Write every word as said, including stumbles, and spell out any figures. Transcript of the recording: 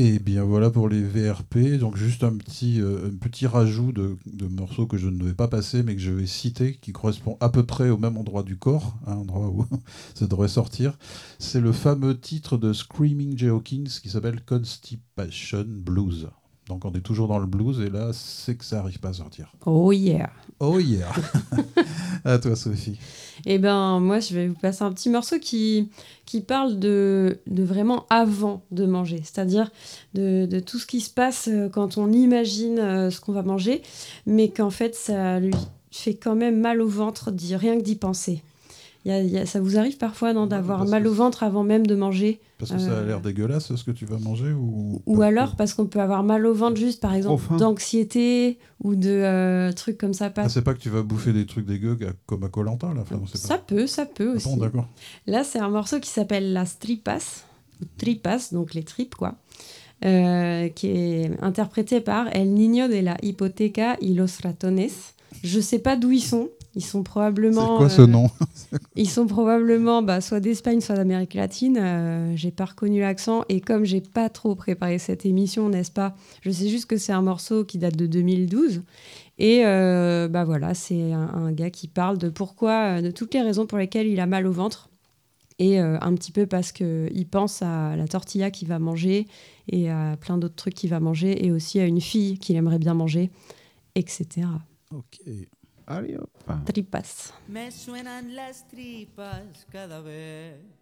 Et bien voilà pour les V R P. Donc juste un petit, euh, un petit rajout de, de morceaux que je ne devais pas passer, mais que je vais citer, qui correspond à peu près au même endroit du corps, un endroit où ça devrait sortir. C'est le fameux titre de Screaming Jay Hawkins qui s'appelle Constipation Blues. Donc on est toujours dans le blues et là c'est que ça n'arrive pas à sortir. Oh yeah. Oh yeah. À toi Sophie. Eh ben moi je vais vous passer un petit morceau qui, qui parle de, de vraiment avant de manger, c'est-à-dire de, de tout ce qui se passe euh, quand on imagine euh, ce qu'on va manger, mais qu'en fait ça lui fait quand même mal au ventre d'y, rien que d'y penser. Il y a- il y a- ça vous arrive parfois non, Ouais, d'avoir parce que, mal au ventre avant même de manger parce que ça a euh, l'air dégueulasse ce que tu vas manger ou ou pas du alors tout. parce qu'on peut avoir mal au ventre juste par Trop exemple faim. d'anxiété ou de euh, trucs comme ça. Pas... Ah, c'est pas que tu vas bouffer des trucs dégueux comme à koh là. Enfin, non, c'est Ça pas... peut, ça peut Ah aussi. bon, d'accord. Là, c'est un morceau qui s'appelle Las Tripas, ou Tripas, donc les tripes, quoi, euh, qui est interprété par El Niño de la Hipoteca y los Ratones. Je sais pas d'où ils sont. Ils sont C'est probablement, quoi ce euh, nom? ils sont probablement bah, soit d'Espagne, soit d'Amérique latine. Euh, j'ai pas reconnu l'accent et comme j'ai pas trop préparé cette émission, n'est-ce pas? Je sais juste que c'est un morceau qui date de deux mille douze et euh, bah voilà, c'est un, un gars qui parle de pourquoi, euh, de toutes les raisons pour lesquelles il a mal au ventre. Et euh, un petit peu parce qu'il pense à la tortilla qu'il va manger et à plein d'autres trucs qu'il va manger et aussi à une fille qu'il aimerait bien manger, et cetera. Ok. Allez hop. Tripas. Me suenan las tripas cada vez